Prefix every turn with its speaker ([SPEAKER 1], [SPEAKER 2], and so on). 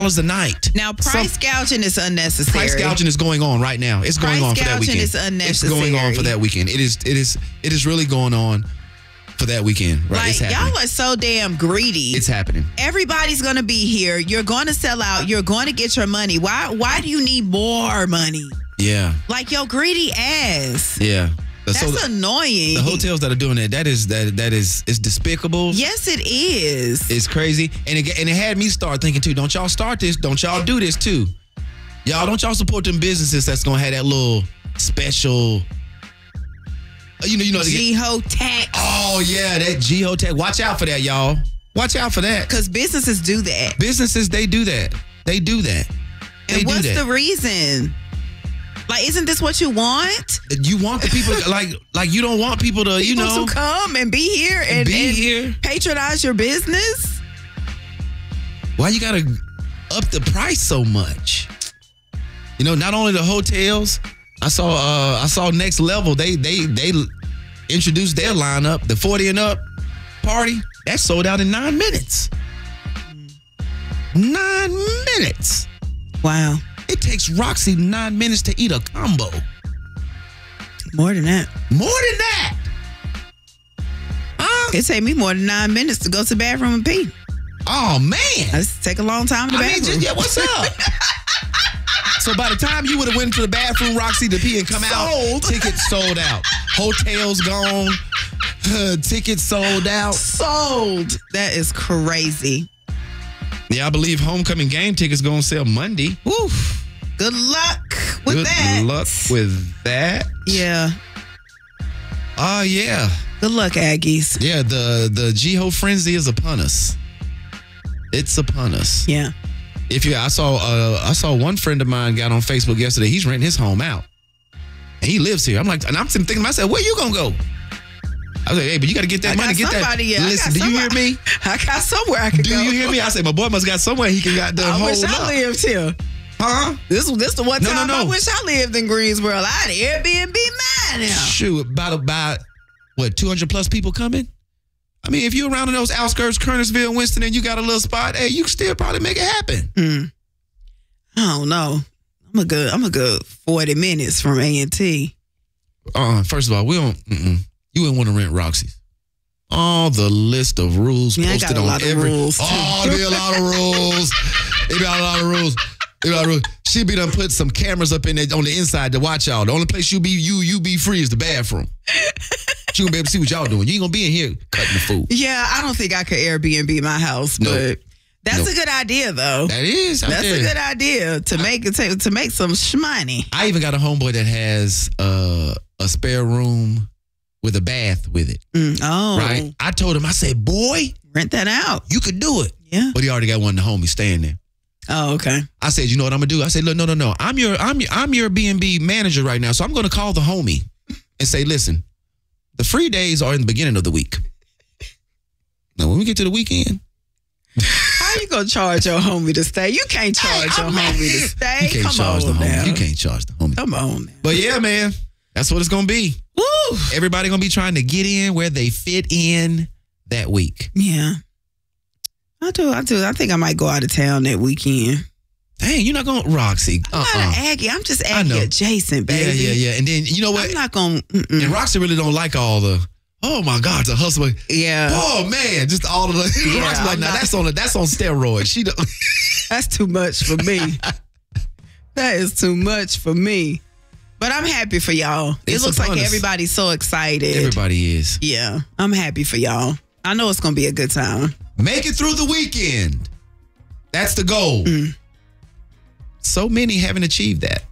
[SPEAKER 1] a night.
[SPEAKER 2] Now, price gouging is unnecessary.
[SPEAKER 1] Price gouging is going on right now. It's going on for that weekend.
[SPEAKER 2] Price gouging is unnecessary.
[SPEAKER 1] It's going on for that weekend. It is really going on for that weekend. Right?
[SPEAKER 2] Like,
[SPEAKER 1] it's happening.
[SPEAKER 2] y'all are so damn greedy.
[SPEAKER 1] It's happening.
[SPEAKER 2] Everybody's going to be here. You're going to sell out. You're going to get your money. Why do you need more money?
[SPEAKER 1] Yeah.
[SPEAKER 2] Like your greedy ass.
[SPEAKER 1] Yeah.
[SPEAKER 2] That's annoying.
[SPEAKER 1] The hotels that are doing that is it's despicable.
[SPEAKER 2] Yes, it is.
[SPEAKER 1] It's crazy. And it had me start thinking too, don't y'all start this, don't y'all do this too. Don't y'all support them businesses that's gonna have that little special
[SPEAKER 2] G-Ho tax.
[SPEAKER 1] Oh yeah, that G-Ho tax. Watch out for that, y'all. Watch out for that.
[SPEAKER 2] Because businesses do that.
[SPEAKER 1] Businesses, they do that. They do that.
[SPEAKER 2] And what's the reason? Like, isn't this what you want?
[SPEAKER 1] You want the people like you don't want people to
[SPEAKER 2] to come and be here and patronize your business.
[SPEAKER 1] Why you gotta up the price so much? Not only the hotels. I saw Next Level. They introduced their lineup, the 40 and up party. That sold out in 9 minutes. 9 minutes.
[SPEAKER 2] Wow.
[SPEAKER 1] It takes Roxy 9 minutes to eat a combo.
[SPEAKER 2] More than that.
[SPEAKER 1] More than that.
[SPEAKER 2] It take me more than 9 minutes to go to the bathroom and pee.
[SPEAKER 1] Oh, man.
[SPEAKER 2] I just take a long time in the bathroom.
[SPEAKER 1] What's up? So by the time you would have went to the bathroom, Roxy, to pee and come out, tickets sold out. Hotels gone. Tickets sold out.
[SPEAKER 2] Sold. That is crazy.
[SPEAKER 1] Yeah, I believe homecoming game tickets going to sell Monday.
[SPEAKER 2] Oof. Good luck with that.
[SPEAKER 1] Good luck with that.
[SPEAKER 2] Yeah.
[SPEAKER 1] Yeah.
[SPEAKER 2] Good luck, Aggies.
[SPEAKER 1] Yeah, the G-Ho frenzy is upon us. It's upon us.
[SPEAKER 2] Yeah.
[SPEAKER 1] I saw one friend of mine got on Facebook yesterday. He's renting his home out, and he lives here. I'm thinking to myself, where you gonna go? I was like, hey, but you got to get that money. Get that.
[SPEAKER 2] Yeah,
[SPEAKER 1] listen, do you hear me?
[SPEAKER 2] I got somewhere I can go.
[SPEAKER 1] Do you hear me? I said, my boy must got somewhere he can got the whole.
[SPEAKER 2] I wish I lived here.
[SPEAKER 1] Huh?
[SPEAKER 2] This the one time
[SPEAKER 1] No.
[SPEAKER 2] I wish I lived in Greensboro. I had Airbnb mine now.
[SPEAKER 1] Shoot, about what, 200 plus people coming? I mean, if you're around in those outskirts, Kernersville, Winston, and you got a little spot, hey, you can still probably make it happen.
[SPEAKER 2] I don't know. I'm a good 40 minutes from A&T.
[SPEAKER 1] First of all, we don't. You wouldn't want to rent Roxy's. All the list of rules posted on every.
[SPEAKER 2] Rules
[SPEAKER 1] there be a lot of rules. They got a lot of rules. She be done put some cameras up in there on the inside to watch y'all. The only place you be free is the bathroom. She gonna be able to see what y'all doing. You ain't gonna be in here cutting the food.
[SPEAKER 2] Yeah, I don't think I could Airbnb my house, but that's a good idea though.
[SPEAKER 1] That is.
[SPEAKER 2] That's a good idea to make some shmoney.
[SPEAKER 1] I even got a homeboy that has a spare room with a bath with it. Right? I told him, I said, boy,
[SPEAKER 2] rent that out.
[SPEAKER 1] You could do it.
[SPEAKER 2] Yeah.
[SPEAKER 1] But he already got one of the homies staying there.
[SPEAKER 2] Oh, okay.
[SPEAKER 1] I said, you know what I'm gonna do? I said, look, no. I'm your B&B manager right now, so I'm gonna call the homie and say, listen, the free days are in the beginning of the week. Now, when we get to the weekend,
[SPEAKER 2] how you gonna charge your homie to stay? You can't charge your homie to stay.
[SPEAKER 1] You can't charge the homie. You can't charge the homie.
[SPEAKER 2] Come on, man.
[SPEAKER 1] But yeah, man, that's what it's gonna be.
[SPEAKER 2] Woo!
[SPEAKER 1] Everybody gonna be trying to get in where they fit in that week.
[SPEAKER 2] Yeah. I do. I think I might go out of town that weekend.
[SPEAKER 1] Dang, you're not going to Roxy.
[SPEAKER 2] I'm not an Aggie. I'm just Aggie adjacent, baby.
[SPEAKER 1] Yeah. And then, you know what?
[SPEAKER 2] I'm not going to.
[SPEAKER 1] And Roxy really don't like all the, oh my God, the hustle.
[SPEAKER 2] Yeah.
[SPEAKER 1] Oh man, just all of the.
[SPEAKER 2] Yeah,
[SPEAKER 1] Roxy like, nah, that's on steroids. She don't.
[SPEAKER 2] That's too much for me. That is too much for me. But I'm happy for y'all. It looks like everybody's so excited.
[SPEAKER 1] Everybody is.
[SPEAKER 2] Yeah. I'm happy for y'all. I know it's going to be a good time.
[SPEAKER 1] Make it through the weekend. That's the goal. So many haven't achieved that.